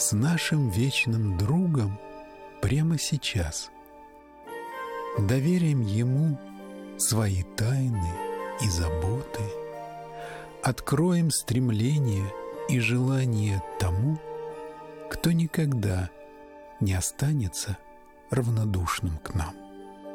с нашим вечным другом прямо сейчас. Доверим ему свои тайны и заботы, откроем стремление и желание тому, кто никогда не останется равнодушным к нам.